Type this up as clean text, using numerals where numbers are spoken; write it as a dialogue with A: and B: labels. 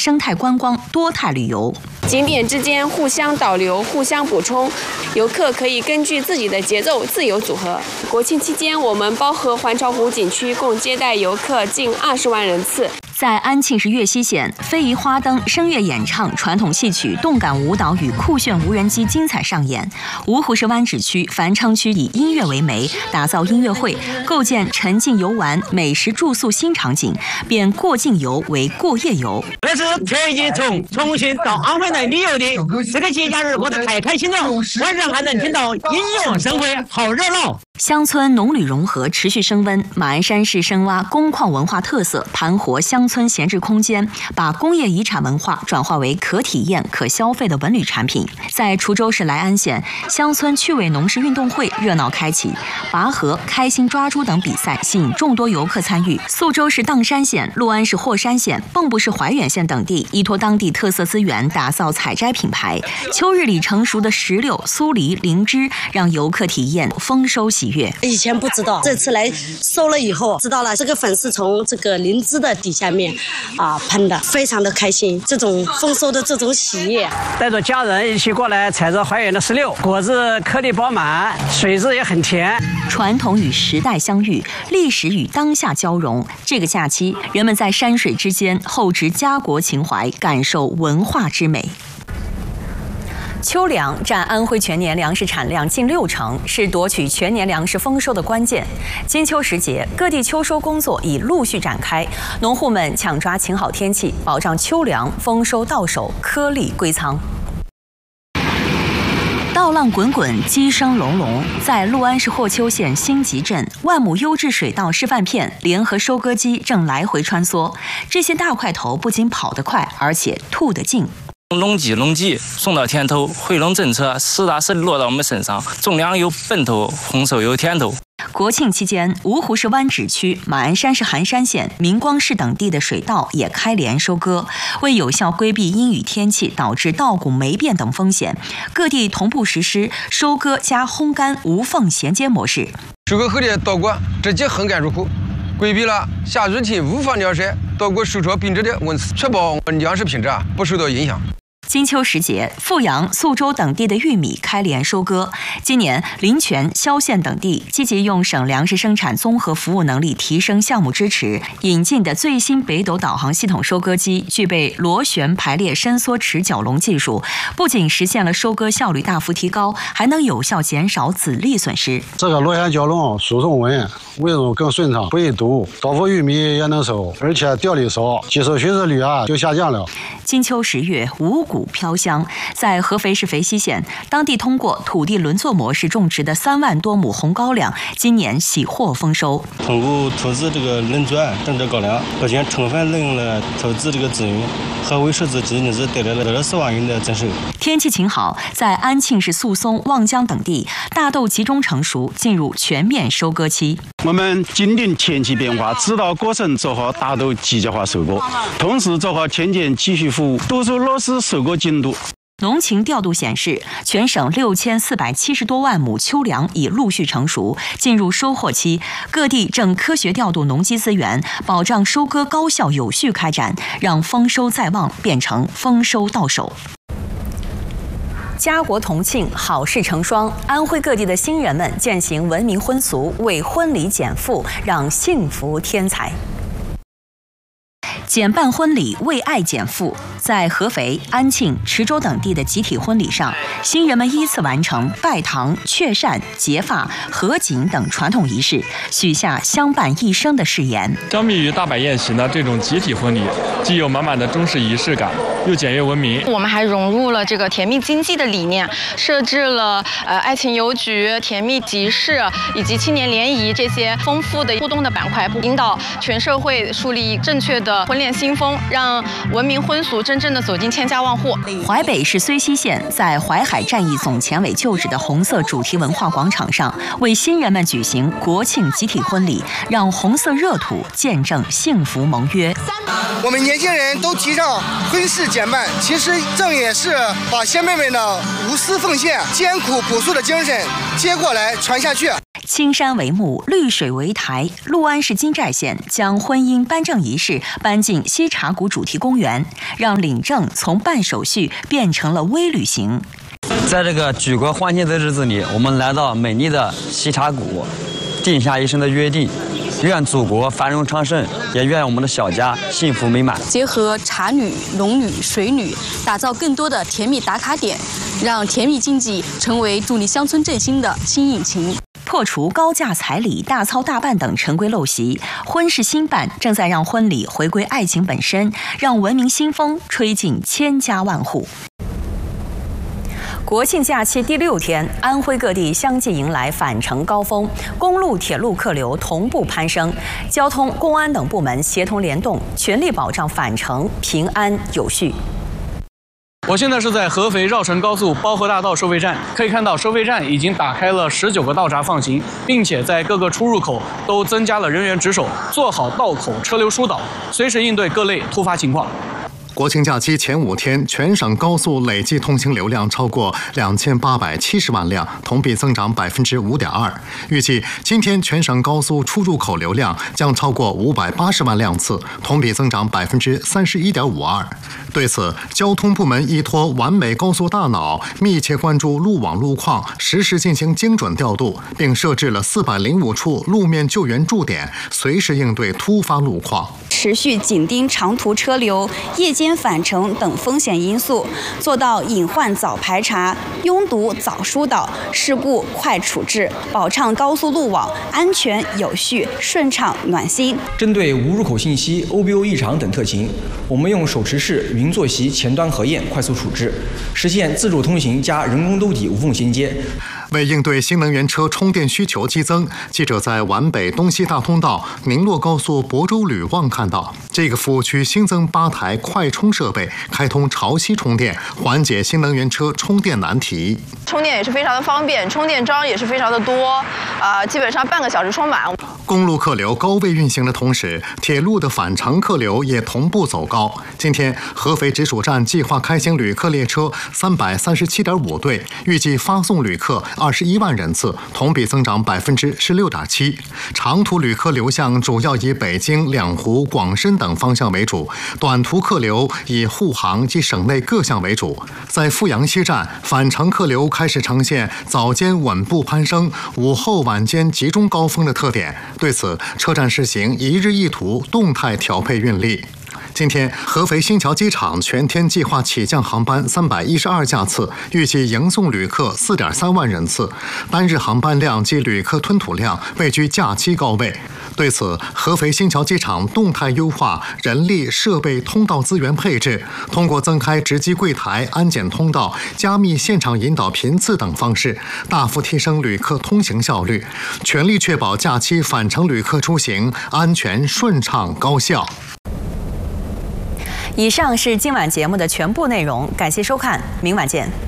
A: 生态观光、多态旅游。
B: 景点之间互相导流、互相补充，游客可以根据自己的节奏自由组合。国庆期间，我们包河环潮湖景区共接待游客近20万人次。
A: 在安庆市岳西县，非遗花灯、声乐演唱、传统戏曲、动感舞蹈与酷炫无人机精彩上演。芜湖市湾仔区、繁昌区以音乐为媒，打造音乐会，构建沉浸游玩、美食住宿新场景，变过境游为过夜游。
C: 这是特意从重庆到安徽来旅游的，这个节假日过得太开心了，晚上还能听到音乐盛会，好热闹。
A: 乡村农旅融合持续升温，马鞍山市深挖工矿文化特色，盘活乡村闲置空间，把工业遗产文化转化为可体验、可消费的文旅产品。在滁州市来安县，乡村趣味农事运动会热闹开启，拔河、开心抓猪等比赛吸引众多游客参与。宿州市砀山县、六安市霍山县、蚌埠市怀远县等地依托当地特色资源，打造采摘品牌。秋日里成熟的石榴、酥梨、灵芝，让游客体验丰收喜悦。
D: 以前不知道，这次来收了以后知道了，这个粉是从这个灵芝的底下面喷的，非常的开心。这种丰收的这种喜悦，
C: 带着家人一起过来采着怀远的石榴，果子颗粒饱满，水质也很甜。
A: 传统与时代相遇，历史与当下交融。这个假期，人们在山水之间厚植家国情怀，感受文化之美。秋粮占安徽全年粮食产量近60%，是夺取全年粮食丰收的关键。金秋时节，各地秋收工作已陆续展开，农户们抢抓晴好天气，保障秋粮丰收到手，颗粒归仓。稻浪滚滚，鸡声隆隆。在六安市霍丘县新集镇，万亩优质水稻示范片联合收割机正来回穿梭。这些大块头不仅跑得快，而且吐得劲。
E: 农机送到田头，回笼政策实打实落到我们身上，种粮有奔头，丰收有甜头。
A: 国庆期间，芜湖市湾仔区、马鞍山市寒山县、明光市等地的水稻也开镰收割。为有效规避阴雨天气导致稻谷霉变等风险，各地同步实施收割加烘干无缝衔接模式。
F: 收割后的稻谷直接烘干入库，规避了下雨天无法晾晒稻谷收成品质的问题，确保粮食品质不受到影响。
A: 金秋时节，阜阳、宿州等地的玉米开镰收割。今年，临泉、萧县等地积极用省粮食生产综合服务能力提升项目支持，引进的最新北斗导航系统收割机具备螺旋排列伸缩齿绞笼技术，不仅实现了收割效率大幅提高，还能有效减少籽粒损失。
G: 这个螺旋绞笼输送稳，运输更顺畅，不易堵，稻谷玉米也能收，而且掉粒少，基础损失率就下降了。
A: 金秋10月，五谷飘香。在合肥市肥西县，当地通过土地轮作模式种植的3万多亩红高粱，今年喜获丰收。
H: 通过投资这个轮转种植高粱，不仅充分利用了投资这个资源，还为实质经济是带来了24万元的增收。
A: 天气晴好，在安庆市宿松、望江等地，大豆集中成熟，进入全面收割期。
I: 我们紧盯天气变化，指导各省做好大豆季节化收割，同时做好田间继续服务，督促落实收割进度。
A: 农情调度显示，全省6470多万亩秋粮已陆续成熟，进入收获期。各地正科学调度农机资源，保障收割高效有序开展，让丰收在望变成丰收到手。家国同庆，好事成双。安徽各地的新人们践行文明婚俗，为婚礼减负，让幸福添财。减办婚礼，为爱减负。在合肥、安庆、池州等地的集体婚礼上，新人们依次完成拜堂、确缮、结发、合卺等传统仪式，许下相伴一生的誓言。
J: 相比于大摆宴席呢，这种集体婚礼既有满满的中式仪式感，又简约文明。
K: 我们还融入了这个甜蜜经济的理念，设置了爱情邮局、甜蜜集市以及青年联谊这些丰富的互动的板块，引导全社会树立正确的婚恋新风，让文明婚俗真正的走进千家万户。
A: 淮北市睢溪县在淮海战役总前委旧址的红色主题文化广场上，为新人们举行国庆集体婚礼，让红色热土见证幸福盟约。
L: 我们年轻人都提倡婚事减半，其实正也是把先辈们的无私奉献、艰苦朴素的精神接过来传下去。
A: 青山为幕，绿水为台，六安市金寨县将婚姻颁证仪式搬进西茶谷主题公园，让领证从办手续变成了微旅行。
M: 在这个举国欢庆的日子里，我们来到美丽的西茶谷，定下一生的约定，愿祖国繁荣昌盛，也愿我们的小家幸福美满。
N: 结合茶女、龙女、水女，打造更多的甜蜜打卡点，让甜蜜经济成为助力乡村振兴的新引擎。
A: 破除高价彩礼、大操大办等陈规陋习，婚事兴办正在让婚礼回归爱情本身，让文明新风吹进千家万户。国庆假期第6天，安徽各地相继迎来返程高峰，公路、铁路客流同步攀升，交通、公安等部门协同联动，全力保障返程平安有序。
O: 我现在是在合肥绕城高速包河大道收费站，可以看到收费站已经打开了19个道闸放行，并且在各个出入口都增加了人员值守，做好道口车流疏导，随时应对各类突发情况。
P: 国庆假期前5天，全省高速累计通行流量超过2870万辆，同比增长5.2%。预计今天全省高速出入口流量将超过580万辆次，同比增长31.52%。对此，交通部门依托完美高速大脑，密切关注路网路况，实时进行精准调度，并设置了405处路面救援驻点，随时应对突发路况。
Q: 持续紧盯长途车流、夜间返程等风险因素，做到隐患早排查、拥堵早疏导、事故快处置，保障高速路网安全有序、顺畅暖心。
R: 针对无入口信息、OBO 异常等特情，我们用手持式云坐席前端核验快速处置，实现自主通行加人工兜底无缝衔接。
P: 为应对新能源车充电需求激增，记者在皖北东西大通道宁洛高速亳州吕旺看到，这个服务区新增8台快充设备，开通潮汐充电，缓解新能源车充电难题。
K: 充电也是非常的方便，充电桩也是非常的多，基本上半个小时充满。
P: 公路客流高位运行的同时，铁路的返程客流也同步走高。今天，合肥直属站计划开行旅客列车337.5对，预计发送旅客21万人次，同比增长16.7%。长途旅客流向主要以北京、两湖、广深等方向为主，短途客流以沪杭及省内各项为主。在阜阳西站，返程客流开始呈现早间稳步攀升，午后晚间集中高峰的特点。对此，车站实行1日1途动态调配运力。今天，合肥新桥机场全天计划起降航班312架次，预计迎送旅客4.3万人次，单日航班量及旅客吞吐量位居假期高位。对此，合肥新桥机场动态优化人力、设备、通道资源配置，通过增开值机柜台、安检通道、加密现场引导频次等方式，大幅提升旅客通行效率，全力确保假期返程旅客出行安全、顺畅、高效。
A: 以上是今晚节目的全部内容，感谢收看，明晚见。